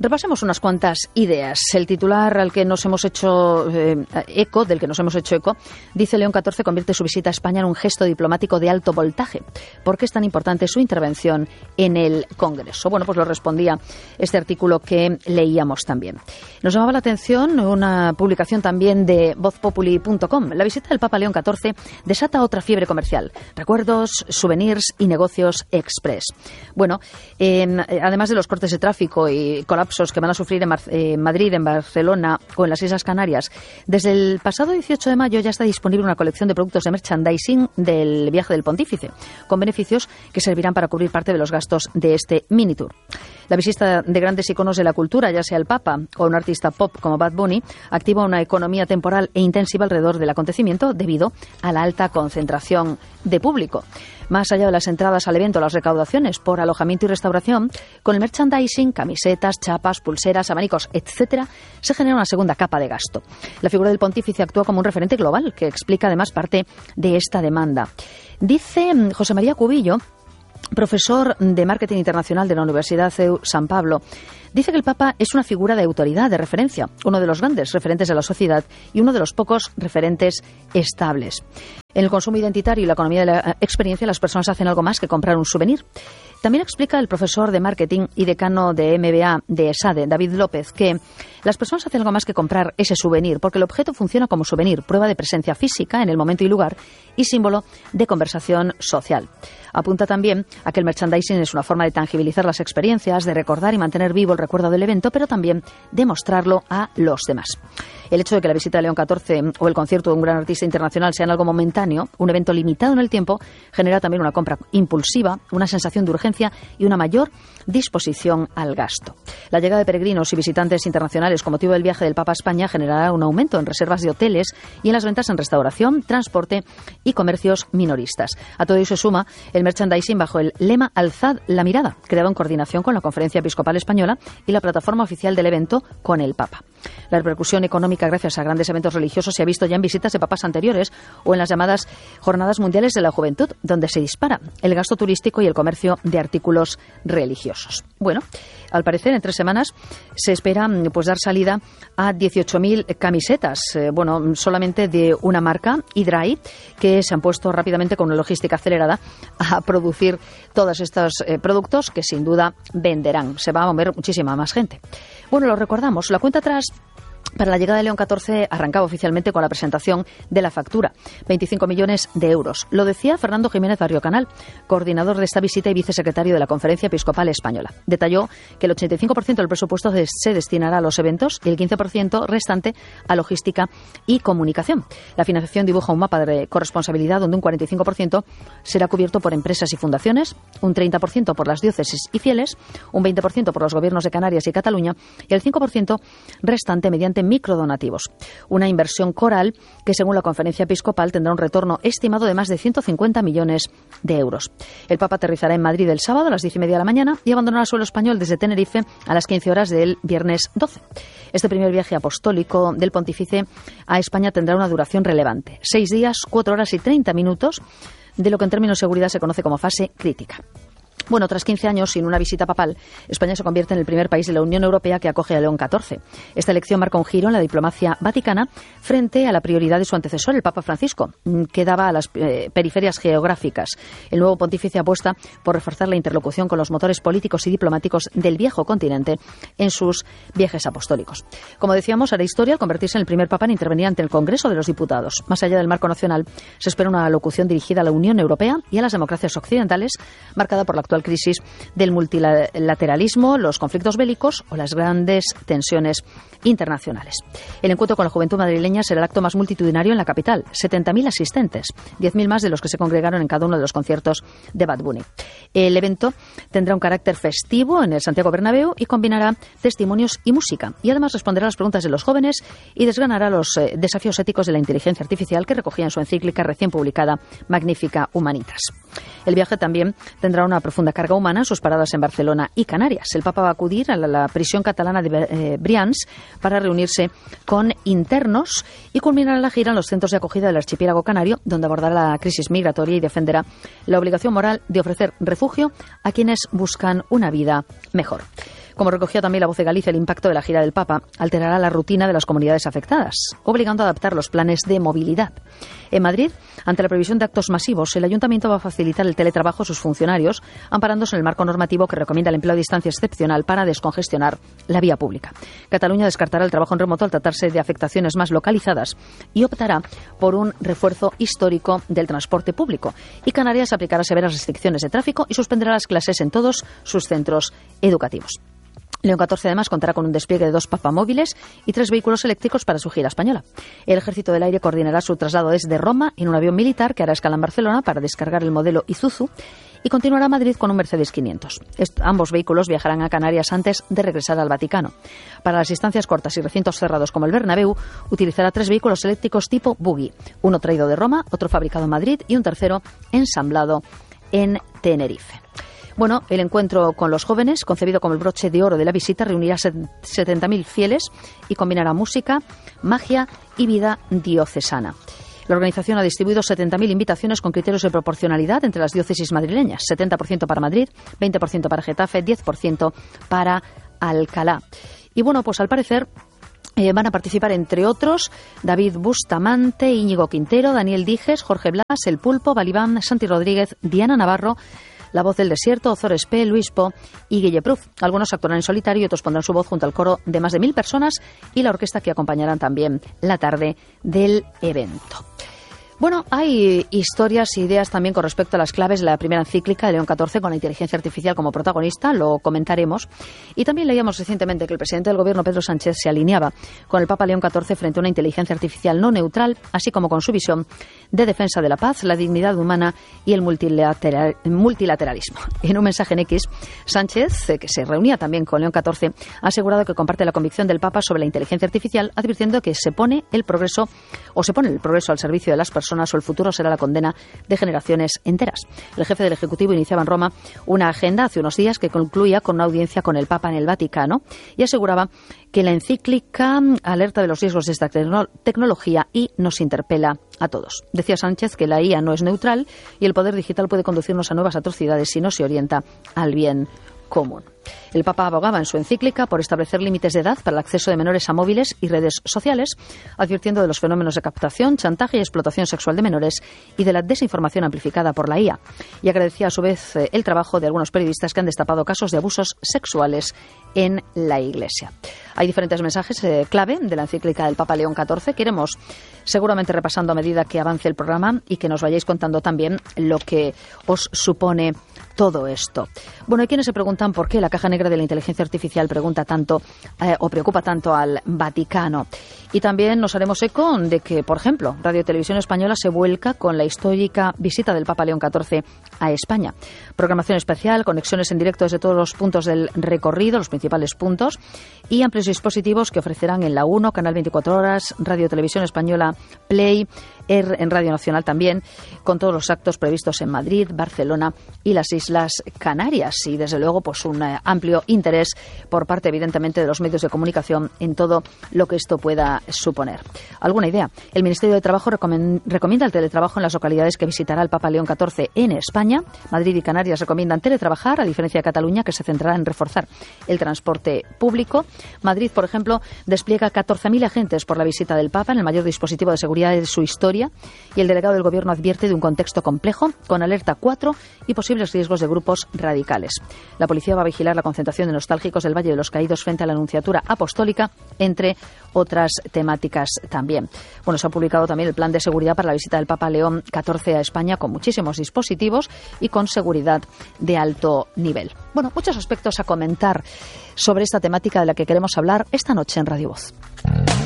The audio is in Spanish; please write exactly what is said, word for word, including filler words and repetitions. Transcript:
Repasemos unas cuantas ideas. El titular al que nos hemos hecho eh, eco, del que nos hemos hecho eco, dice León catorce convierte su visita a España en un gesto diplomático de alto voltaje. ¿Por qué es tan importante su intervención en el Congreso? Bueno, pues lo respondía este artículo que leíamos también. Nos llamaba la atención una publicación también de voz populi punto com. La visita del Papa León catorce desata otra fiebre comercial. Recuerdos, souvenirs y negocios express. Bueno, eh, además de los cortes de tráfico y colapsos que van a sufrir en Mar- eh, Madrid, en Barcelona o en las Islas Canarias, desde el pasado dieciocho de mayo ya está disponible una colección de productos de merchandising del viaje del Pontífice, con beneficios que servirán para cubrir parte de los gastos de este mini tour. La visita de grandes iconos de la cultura, ya sea el Papa o un artista pop como Bad Bunny, activa una economía temporal e intensiva alrededor del acontecimiento debido a la alta concentración de público. Más allá de las entradas al evento, las recaudaciones por alojamiento y restauración, con el merchandising, camisetas, chapas, pulseras, abanicos, etcétera, se genera una segunda capa de gasto. La figura del pontífice actúa como un referente global que explica además parte de esta demanda. Dice José María Cubillo, profesor de Marketing Internacional de la Universidad C E U San Pablo, dice que el Papa es una figura de autoridad, de referencia, uno de los grandes referentes de la sociedad y uno de los pocos referentes estables. En el consumo identitario y la economía de la experiencia, las personas hacen algo más que comprar un souvenir. También explica el profesor de Marketing y decano de M B A de ESADE, David López, que las personas hacen algo más que comprar ese souvenir, porque el objeto funciona como souvenir, prueba de presencia física en el momento y lugar y símbolo de conversación social. Apunta también a que el merchandising es una forma de tangibilizar las experiencias, de recordar y mantener vivo el recuerdo del evento, pero también de mostrarlo a los demás. El hecho de que la visita de León catorce o el concierto de un gran artista internacional sean algo momentáneo, un evento limitado en el tiempo, genera también una compra impulsiva, una sensación de urgencia y una mayor disposición al gasto. La llegada de peregrinos y visitantes internacionales con motivo del viaje del Papa a España generará un aumento en reservas de hoteles y en las ventas en restauración, transporte y comercios minoristas. A todo eso se suma el merchandising bajo el lema Alzad la mirada, creado en coordinación con la Conferencia Episcopal Española y la plataforma oficial del evento con el Papa. La repercusión económica gracias a grandes eventos religiosos se ha visto ya en visitas de papas anteriores o en las llamadas Jornadas Mundiales de la Juventud, donde se dispara el gasto turístico y el comercio de artículos religiosos. Bueno, al parecer en tres semanas se espera pues dar salida a dieciocho mil camisetas, eh, bueno, solamente de una marca, Idrai, que se han puesto rápidamente con una logística acelerada a producir todos estos eh, productos que sin duda venderán. Se va a mover muchísima más gente. Bueno, lo recordamos, la cuenta atrás para la llegada de León catorce arrancaba oficialmente con la presentación de la factura, veinticinco millones de euros. Lo decía Fernando Jiménez Barrio Canal, coordinador de esta visita y vicesecretario de la Conferencia Episcopal Española. Detalló que el ochenta y cinco por ciento del presupuesto se destinará a los eventos y el quince por ciento restante a logística y comunicación. La financiación dibuja un mapa de corresponsabilidad donde un cuarenta y cinco por ciento será cubierto por empresas y fundaciones, un treinta por ciento por las diócesis y fieles, un veinte por ciento por los gobiernos de Canarias y Cataluña y el cinco por ciento restante mediante microdonativos. Una inversión coral que, según la Conferencia Episcopal, tendrá un retorno estimado de más de ciento cincuenta millones de euros. El Papa aterrizará en Madrid el sábado a las diez y media de la mañana y abandonará suelo español desde Tenerife a las quince horas del viernes doce. Este primer viaje apostólico del Pontífice a España tendrá una duración relevante. Seis días, cuatro horas y treinta minutos, de lo que en términos de seguridad se conoce como fase crítica. Bueno, tras quince años sin una visita papal, España se convierte en el primer país de la Unión Europea que acoge a León catorce. Esta elección marca un giro en la diplomacia vaticana frente a la prioridad de su antecesor, el Papa Francisco, que daba a las eh, periferias geográficas. El nuevo pontífice apuesta por reforzar la interlocución con los motores políticos y diplomáticos del viejo continente en sus viajes apostólicos. Como decíamos, hará historia al convertirse en el primer papa en intervenir ante el Congreso de los Diputados. Más allá del marco nacional, se espera una alocución dirigida a la Unión Europea y a las democracias occidentales, marcada por la actual crisis del multilateralismo, los conflictos bélicos o las grandes tensiones internacionales. El encuentro con la juventud madrileña será el acto más multitudinario en la capital, setenta mil asistentes, diez mil más de los que se congregaron en cada uno de los conciertos de Bad Bunny. El evento tendrá un carácter festivo en el Santiago Bernabéu y combinará testimonios y música, y además responderá a las preguntas de los jóvenes y desgranará los eh, desafíos éticos de la inteligencia artificial que recogía en su encíclica recién publicada Magnifica Humanitas. El viaje también tendrá una profunda carga humana en sus paradas en Barcelona y Canarias. El Papa va a acudir a la, la prisión catalana de eh, Brians para reunirse con internos y culminará la gira en los centros de acogida del archipiélago canario, donde abordará la crisis migratoria y defenderá la obligación moral de ofrecer refugio a quienes buscan una vida mejor. Como recogía también la Voz de Galicia, el impacto de la gira del Papa alterará la rutina de las comunidades afectadas, obligando a adaptar los planes de movilidad. En Madrid, ante la previsión de actos masivos, el Ayuntamiento va a facilitar el teletrabajo a sus funcionarios, amparándose en el marco normativo que recomienda el empleo a distancia excepcional para descongestionar la vía pública. Cataluña descartará el trabajo en remoto al tratarse de afectaciones más localizadas y optará por un refuerzo histórico del transporte público. Y Canarias aplicará severas restricciones de tráfico y suspenderá las clases en todos sus centros educativos. León catorce además contará con un despliegue de dos papamóviles y tres vehículos eléctricos para su gira española. El Ejército del Aire coordinará su traslado desde Roma en un avión militar que hará escala en Barcelona para descargar el modelo Isuzu y continuará a Madrid con un Mercedes quinientos. Est- ambos vehículos viajarán a Canarias antes de regresar al Vaticano. Para las distancias cortas y recintos cerrados como el Bernabéu, utilizará tres vehículos eléctricos tipo buggy, uno traído de Roma, otro fabricado en Madrid y un tercero ensamblado en Tenerife. Bueno, el encuentro con los jóvenes, concebido como el broche de oro de la visita, reunirá setenta mil fieles y combinará música, magia y vida diocesana. La organización ha distribuido setenta mil invitaciones con criterios de proporcionalidad entre las diócesis madrileñas, setenta por ciento para Madrid, veinte por ciento para Getafe, diez por ciento para Alcalá. Y bueno, pues al parecer Eh, van a participar, entre otros, David Bustamante, Íñigo Quintero, Daniel Dijes, Jorge Blas, El Pulpo, Balibán, Santi Rodríguez, Diana Navarro, La Voz del Desierto, Ozores P, Luis Po y Guille Pruf. Algunos actuarán en solitario y otros pondrán su voz junto al coro de más de mil personas y la orquesta que acompañarán también la tarde del evento. Bueno, hay historias e ideas también con respecto a las claves de la primera encíclica de León catorce con la inteligencia artificial como protagonista, lo comentaremos. Y también leíamos recientemente que el presidente del Gobierno, Pedro Sánchez, se alineaba con el Papa León catorce frente a una inteligencia artificial no neutral, así como con su visión de defensa de la paz, la dignidad humana y el multilateral, multilateralismo. En un mensaje en X, Sánchez, que se reunía también con León catorce, ha asegurado que comparte la convicción del Papa sobre la inteligencia artificial, advirtiendo que se pone el progreso o se pone el progreso al servicio de las personas o el futuro será la condena de generaciones enteras. El jefe del Ejecutivo iniciaba en Roma una agenda hace unos días que concluía con una audiencia con el Papa en el Vaticano y aseguraba que la encíclica alerta de los riesgos de esta tecno- tecnología y nos interpela a todos. Decía Sánchez que la I A no es neutral y el poder digital puede conducirnos a nuevas atrocidades si no se orienta al bien común. El Papa abogaba en su encíclica por establecer límites de edad para el acceso de menores a móviles y redes sociales, advirtiendo de los fenómenos de captación, chantaje y explotación sexual de menores y de la desinformación amplificada por la I A. Y agradecía a su vez el trabajo de algunos periodistas que han destapado casos de abusos sexuales en la Iglesia. Hay diferentes mensajes eh, clave de la encíclica del Papa León catorce que iremos seguramente repasando a medida que avance el programa y que nos vayáis contando también lo que os supone todo esto. Bueno, hay quienes se preguntan por qué la caja negra de la inteligencia artificial pregunta tanto eh, o preocupa tanto al Vaticano. Y también nos haremos eco de que, por ejemplo, Radio Televisión Española se vuelca con la histórica visita del Papa León catorce a España. Programación especial, conexiones en directo desde todos los puntos del recorrido, los principales puntos, y amplios dispositivos que ofrecerán en la uno, Canal veinticuatro horas, Radio Televisión Española, Play, en Radio Nacional también, con todos los actos previstos en Madrid, Barcelona y las Islas Canarias. Y desde luego, pues un eh, amplio interés por parte, evidentemente, de los medios de comunicación en todo lo que esto pueda suponer. ¿Alguna idea? El Ministerio de Trabajo recomen- recomienda el teletrabajo en las localidades que visitará el Papa León catorce en España. Madrid y Canarias recomiendan teletrabajar, a diferencia de Cataluña, que se centrará en reforzar el transporte público. Madrid, por ejemplo, despliega catorce mil agentes por la visita del Papa en el mayor dispositivo de seguridad de su historia, y el delegado del Gobierno advierte de un contexto complejo, con alerta cuatro y posibles riesgos de grupos radicales. La policía va a vigilar la concentración de nostálgicos del Valle de los Caídos frente a la Anunciatura Apostólica, entre otras temáticas también. Bueno, se ha publicado también el plan de seguridad para la visita del Papa León catorce a España, con muchísimos dispositivos y con seguridad de alto nivel. Bueno, muchos aspectos a comentar sobre esta temática de la que queremos hablar esta noche en Radio Voz.